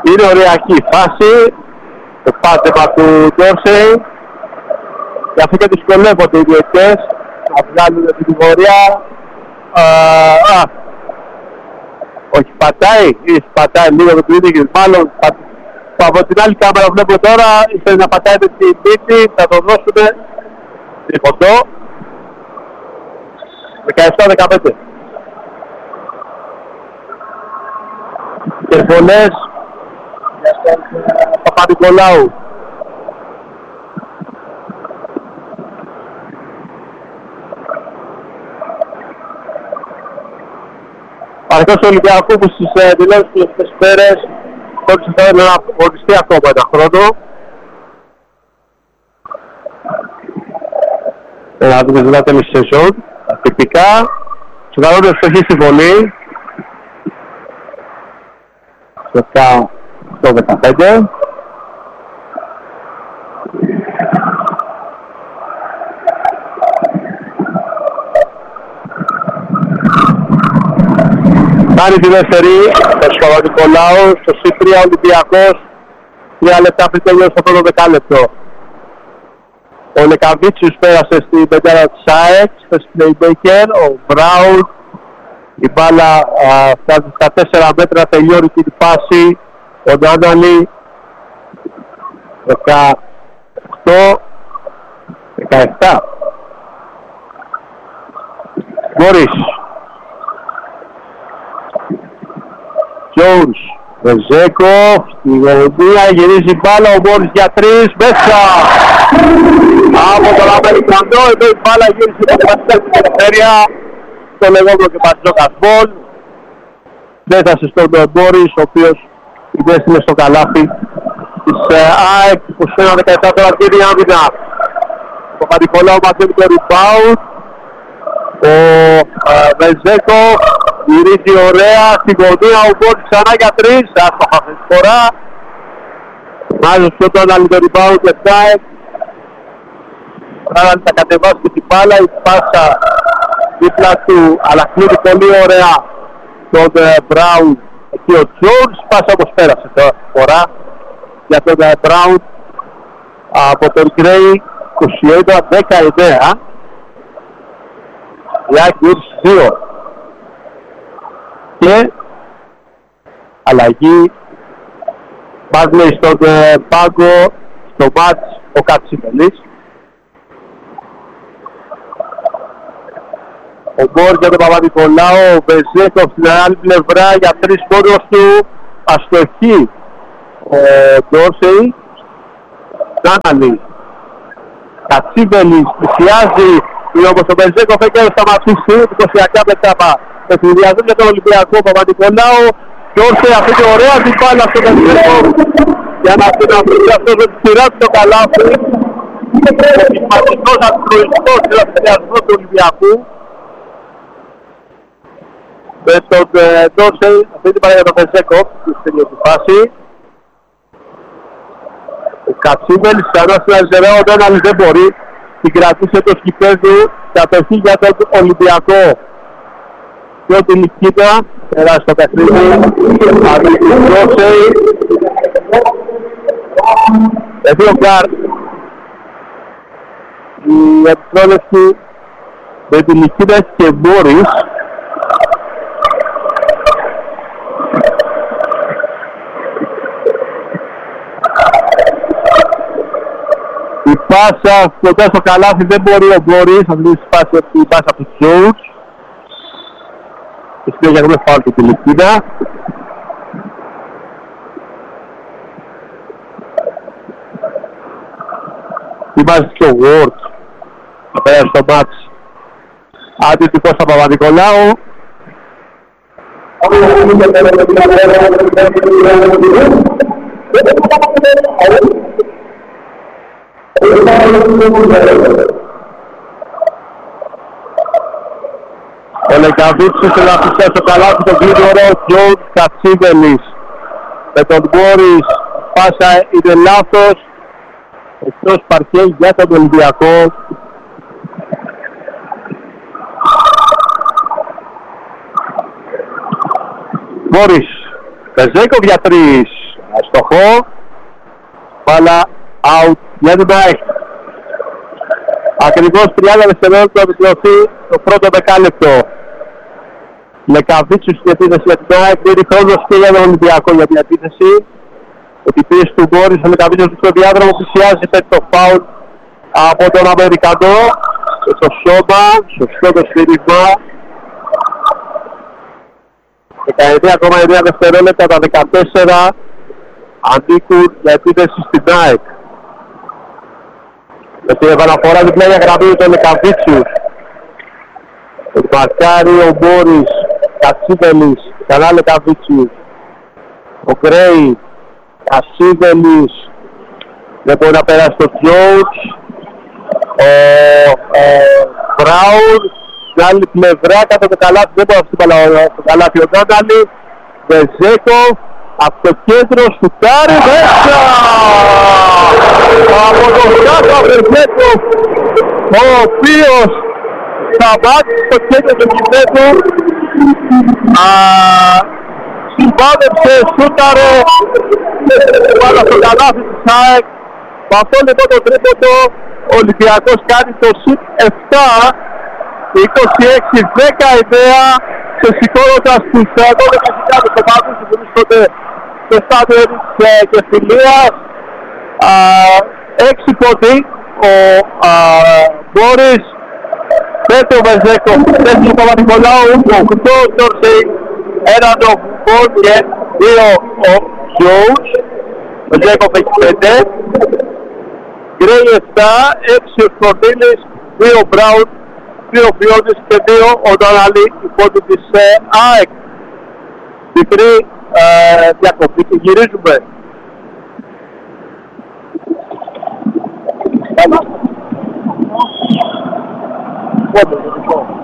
Είναι ωριακή φάση. Το πάτεμα του Ντόρσεϊ. Γι' αυτό και δυσκολεύονται οι διαιτητές να βγάλουν την κατηγορία. Όχι, πατάει λίγο το Τουίνικης, μάλλον από την άλλη κάμερα βλέπω τώρα, ήθελε να πατάει την πίτη, θα το δώσουμε τριχωτό. 17-15. Και πολλές για τον Παπα-Νικολάου. Αρχώς του Ολυμπιακού που στις δηλώσεις του αυτές τις μέρες χωρίς να αγωνιστεί ακόμα ένα χρόνο. Να δούμε την τέλη σεζόν. Τυπικά, στο καλό του ευστοχή στη βολή. 17-15. Κάνει τη δεύτερη, ο Παπα-Νικολάου, στο C3 Ολυμπιακός, 3 λεπτά πριν τελειώσει το πρώτο δεκάλεπτο. Ο Λεκαβίτσιος πέρασε στην πεντάρα της ΑΕΚ, στο playmaker, ο Μπράουν, η μπάλα φτάνει στα 4 μέτρα, τελειώνει την φάση, ο Νάναλη, 18-17. Μπορείς. Jones, Βεζέκοφ, στη γωνία γυρίζει μπάλα, ο Μόρις για 3, μέσα! Από τον Αμερικανό, εδώ η μπάλα γύρισε από την περιφέρεια, στο λεγόμενο και Ματζόκας Μπολ. Πέτασε στον Μόρις, ο οποίος την έστειλε στο καλάθι της ΑΕΚ, 21-17 τώρα κύριε άμυνα. Ο Παπα-Νικολάου μαζεύει το rebound, ο Βεζέκοφ γυρίζει ωραία, στην γωνία ο Μπόρις ξανά για 3, άστοχα αυτή τη φορά. Μάζος πιο το ανάλυει το rebound και ΑΕΚ. Άρα θα κατεβάσει και την μπάλα, η πάσα δίπλα του, αλλά κλείνει πολύ ωραία τον Μπράουν. Εκεί ο Τζόρς, πάσα όπως πέρασε τώρα τη φορά για τον Μπράουν από τον Γκρέι, 21-19. Η ΑΕΚ γύρισε 2. Και αλλαγή πάλι στον πάγκο, στο μάτς ο Κατσιμελής. Ο Μπόρ για τον Παπα-Νικολάου, ο Βεζέκοφ στην άλλη πλευρά για 3 μόνος του, αστοχή ο Ντόρσεϊ. Νάναλη, Κατσίμελης, πλησιάζει, όμως ο Βεζέκοφ έκανε να σταματήσει, 22 μετά παιχνιδιάζουν για τον Ολυμπιακό. Παπα-Νικολάου, Ντόρσεϊ αφήνει ωραία την μπάλα στον Βεζέκοφ για να πει αυτός με τη σειρά του το καλάθι. Ο σημαντικός αντικροϊστός τελειασμός του Ολυμπιακού. Με τον Ντόρσεϊ, αυτή την παρά για τον Βεζέκοφ, στην τελειώτη φάση. Ο Κατσίμελης ξανά στην αριστερά, ο Ντόναλης δεν μπορεί. Την κρατούσε το σκυπέδι, κατοχή για τον Ολυμπιακό. Και ο Τιλικίτα, περάσει το παιχνίδι, Ντόρσεϊ. Εδώ ο Γκάρ. Η επιπρόλευση με Τιλικίτα και Μπόρις. Η πάσα κοντά στο καλάθι δεν μπορεί ο Μπόρις, αυτή τη φάση η πάσα του Τζόουτς. Και συνέχεια έχουμε φάουλ του Τιλικίτα. Η βάζει και ο Ward. Θα περάσει στο μάτς. Αντιτυπώς από Παπα-Νικολάου. Ο Λεκαβίτσιος θέλει να αφήσει στο καλάθι τον γρήγορο Τζον Κατσίμελης. Με τον Μπόρις πάσα είναι λάθος. Εκτός παρκέ για τον Ολυμπιακό. Μπόρις. Βεζέκοφ για 3. Αστοχό. Μπάλα out για την ΑΕΚ. Ακριβώς 30 δευτερόλεπτα να ολοκληρωθεί το πρώτο δεκάλεπτο. Λεκαβίτσιος στην επίθεση για την ΑΕΚ. Δίνει χρόνος και για τον Ολυμπιακό για την επίθεση. Η πίεση του Μπόρις, ο Λεκαβίτσιος στο διάδρομο πλησιάζει το φάουλ από τον Αμερικανό. Στο σώμα, σωστό το σφύρισμα. 19,9 δευτερόλεπτα, τα 14 ανήκουν για επίθεση στην ΑΕΚ. Με την επαναφορά διπλά για γραμμή του Λεκαβίτσιους. Μαρκάρει ο Μπόρις, Κατσίδελης, ξανά Λεκαβίτσιους. Ο Γκρέι, Κασίδελης, δεν μπορεί να περάσει το Τζόουτς. Ο Μπράουν, στην άλλη πλευρά, κάτω το καλάθι, δεν μπορεί να φτιάξει το καλάθι ο Νάνταλη. Βεζέκοφ, από το κέντρο σουτάρει μέσα! Από το κάτω Βεζέκοφ, ο οποίος σταμάτησε στο κέντρο του γηπέδου. Συμβάδεψε, σούταρε, βάλα στο καλάθι της ΑΕΚ. Με αυτό λοιπόν το τρίποντο ο Ολυμπιακός κάνει το ΣΥΤ 7, 26-19, ξεσηκώνοντας τους 12.000 ομάδες που βρίσκονται στο στάδιο της Κεφυλίας. 6 πόντι, ο Μπόρις, 5 ο Βεζέκοφ, 4 ο Παπα-Νικολάου, 8 ο Ντόρσεϊ, 1 ο Φουκόν και 2 ο Ζόουτς. Ο Βεζέκοφ έχει 5. Γκρέι 7, 6 ο Σκορδίλης, 2 ο Μπράουν, 2 ο Βιώτης και 2 ο Νταναλή, η πόντη της ΑΕΚ. Μικρή διακοπή και γυρίζουμε. Πόντε,